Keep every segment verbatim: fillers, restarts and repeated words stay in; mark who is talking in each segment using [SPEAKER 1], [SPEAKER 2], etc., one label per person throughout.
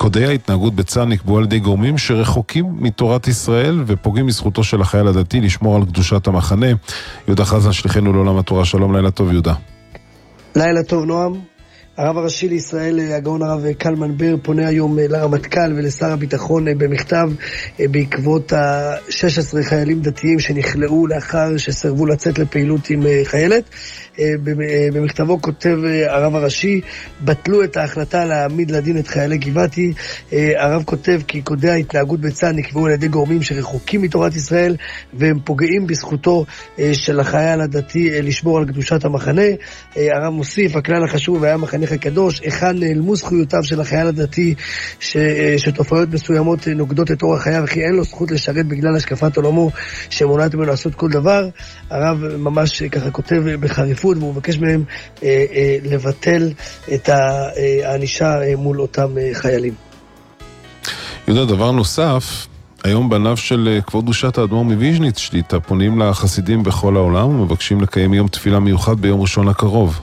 [SPEAKER 1] קודי ההתנהגות בצה"ל נקבעו על ידי גורמים שרחוקים מתורת ישראל ופוגעים בזכותו של החייל הדתי לשמור על קדושת המחנה. יהודה חזן, שליחנו לעולם התורה, שלום, לילה טוב יהודה.
[SPEAKER 2] לילה טוב נועם. הרב הראשי לישראל, הגאון הרב קלמן בר, פונה היום לרמטכ"ל ולשר הביטחון במכתב בעקבות ה-שש עשרה חיילים דתיים שנכלאו לאחר שסרבו לצאת לפעילות עם חיילת. במכתבו כותב הרב הראשי, בטלו את ההחלטה להעמיד לדין את חיילי גבעתי. הרב כותב כי קודי ההתנהגות בצה"ל נקבעו על ידי גורמים שרחוקים מתורת ישראל והם פוגעים בזכותו של החייל הדתי לשמור על קדושת המחנה. הרב מוסיף, הכלל החשוב היה מחנך הקדוש, היכן נעלמו זכויותיו של החייל הדתי ש... שתופעות מסוימות נוגדות את אורח חייו וכי אין לו זכות לשרת בגלל השקפת עולמו שמונעת ממנו לעשות כל דבר. הרב ממש ככה כותב בחריפות והוא מבקש מהם אה, אה, לבטל את הענישה אה, מול אותם אה, חיילים.
[SPEAKER 1] יהודה, דבר נוסף, היום בניו של כבוד קדושת האדמו"ר מוויז'ניץ שליט"א פונים לחסידים בכל העולם ומבקשים לקיים יום תפילה מיוחד ביום ראשון הקרוב.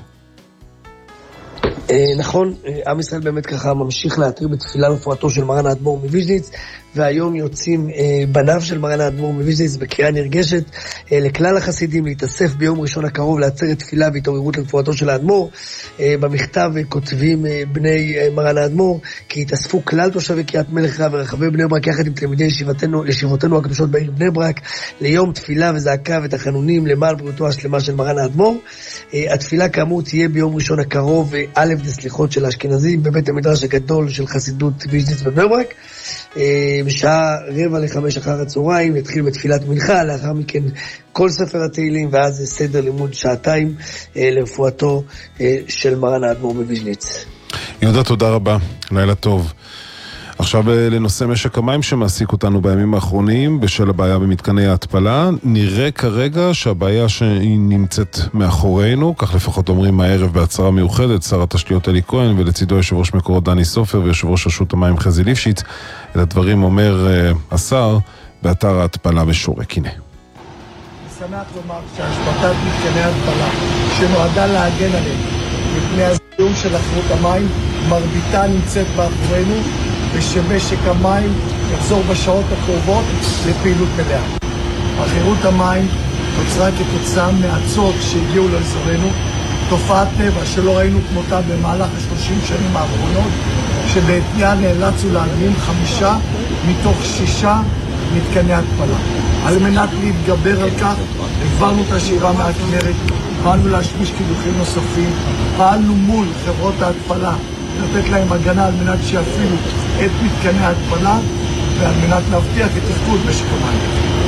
[SPEAKER 2] נכון, עם ישראל באמת ככה ממשיך להתיר בתפילה רפואתו של מרן האדמו"ר מוויז'ניץ, והיום יוצאים בניו של מרן האדמו"ר מוויז'ניץ בקריאה נרגשת לכלל החסידים להתאסף ביום ראשון הקרוב לעצרת תפילה והתעוררות לרפואתו של האדמו"ר. במכתב כותבים בני מרן האדמו"ר כי התאספו כלל תושבי קריית מלך רב ורחבי בני ברק יחד עם תלמידי ישיבתנו, ישיבותינו הקדושות בעיר בני ברק ליום תפילה וזעקה ותחנונים למען בריאותו השלמה של מרן האדמו"ר. התפילה כאמור תהיה ביום ראשון הקרוב א' דסליחות של האשכנזים בבית המדרש הגדול של חסידות ויז'ניץ בבני ברק. בשעה רבע לחמש אחר הצהריים נתחיל בתפילת מנחה, לאחר מכן כל ספר התהילים ואז סדר לימוד שעתיים לרפואתו של מרן האדמו"ר מוויז'ניץ.
[SPEAKER 1] יהודה, תודה רבה, לילה טוב. עכשיו לנושא משק המים שמעסיק אותנו בימים האחרונים בשל הבעיה במתקני ההתפלה. נראה כרגע שהבעיה שהיא נמצאת מאחורינו, כך לפחות אומרים הערב בהצהרה מיוחדת שר התשתיות אלי כהן ולצידו יושב ראש מקורות דני סופר ויושב ראש רשות המים חזי ליפשיץ. את הדברים אומר uh, השר באתר ההתפלה בשורק. הנה.
[SPEAKER 3] אני שמח לומר שהשבתת מתקני ההתפלה שנועדה להגן עליהם מפני הזיהום של אחרות המים, מרביתה נמצאת באחורינו ושמשק המים יחזור בשעות הקרובות לפעילות מלאה. אחרות המים נוצרה כתוצאה מהצות שהגיעו לאזורנו, תופעת טבע שלא ראינו כמותה במהלך השלושים שנים האחרונות, שבעתיה נאלצו להזמין חמישה מתוך שישה מתקני התפלה. על מנת להתגבר על כך, הגברנו את השירה מהכנרת, פעלנו להשמיש קידוחים נוספים, פעלנו מול חברות ההתפלה, לתת להם הגנה על מנת שיפעילו את מתקני ההתפלה ועל מנת להבטיח את תפקוד משק המים.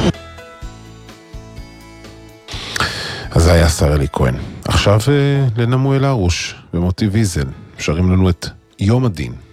[SPEAKER 1] אז זה היה שר אלי כהן. עכשיו לנמואל הרוש ומוטי ויזל שרים לנו את יום הדין.